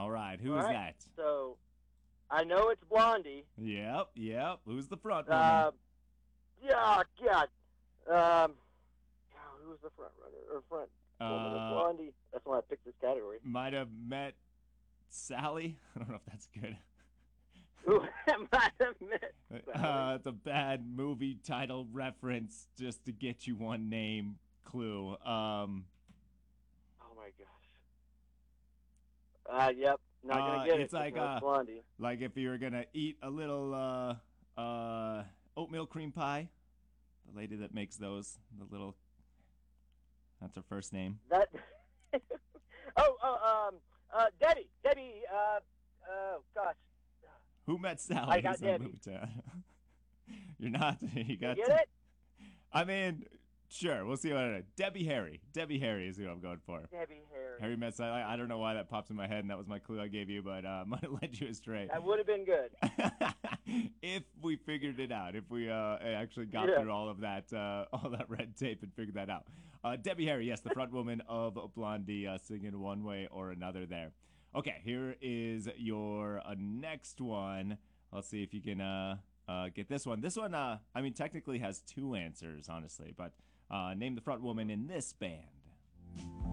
All right, All who is right. that? So I know it's Blondie. Yep. Who's the front woman? Uh, yeah, God. Um, who's the front runner or front woman of Uh, Blondie? That's why I picked this category. might have met Sally. I don't know if that's good. Who might have met Sally? It's a bad movie title reference just to get you one name clue. Oh my gosh. Yep. Not gonna get It's it. Just know it's Blondie. like if you were gonna eat a little oatmeal cream pie. The lady that makes those, the little, that's her first name. That. Debbie. Debbie. Oh gosh. Who met I Sally? got Is that movie Debbie. time? You're not. You You got. get it? I mean, sure. We'll see what I do. Debbie Harry. Debbie Harry is who I'm going for. Debbie Harry Harry. met Sally. I don't know why that pops in my head, and that was my clue I gave you, but might have led you astray. That would have been good. If we figured it out, if we actually got Yeah. through all that red tape and figured that out. Debbie Harry, yes, the front woman of Blondie, singing one way or another there. Okay, here is your next one. Let's see if you can get this one. This one, I mean, technically has two answers, honestly, but name the front woman in this band.